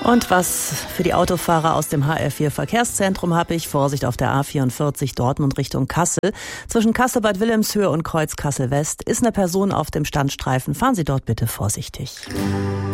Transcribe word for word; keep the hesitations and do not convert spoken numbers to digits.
Und was für die Autofahrer aus dem H R vier Verkehrszentrum habe ich? Vorsicht auf der A vierundvierzig Dortmund Richtung Kassel. Zwischen Kassel-Bad Wilhelmshöhe und Kreuz Kassel West ist eine Person auf dem Standstreifen. Fahren Sie dort bitte vorsichtig.